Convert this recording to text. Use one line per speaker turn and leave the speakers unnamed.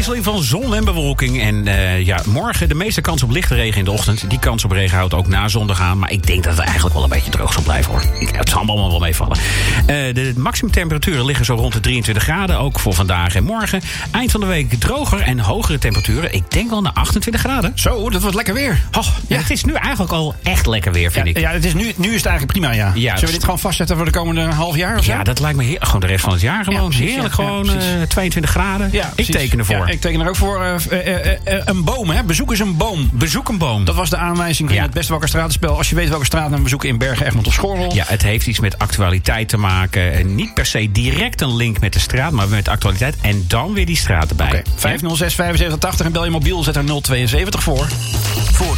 afwisseling van zon en bewolking. En morgen de meeste kans op lichte regen in de ochtend. Die kans op regen houdt ook na zondag aan. Maar ik denk dat het eigenlijk wel een beetje droog zal blijven, hoor. Het zal allemaal wel meevallen. De maximumtemperaturen liggen zo rond de 23 graden. Ook voor vandaag en morgen. Eind van de week droger en hogere temperaturen. Ik denk wel naar 28 graden.
Zo, dat wordt lekker weer.
Het is nu eigenlijk al echt lekker weer, vind ik.
Ja, het is nu is het eigenlijk prima, ja. Zullen we dit gewoon vastzetten voor de komende half jaar of zo?
Ja, dat lijkt me gewoon de rest van het jaar gewoon.
Precies,
heerlijk, gewoon 22 graden.
Ja,
ik teken ervoor.
Ja, ik teken er ook voor. Een boom, hè? Bezoek eens een boom.
Bezoek een boom.
Dat was de aanwijzing in het Beste Welke Stratenspel. Als je weet welke straat we bezoeken in Bergen, Egmond of Schorrel.
Ja, het heeft iets met actualiteit te maken. En niet per se direct een link met de straat, maar met de actualiteit. En dan weer die straat erbij.
Oké. 506 75 80 en bel je mobiel, zet er 072 voor.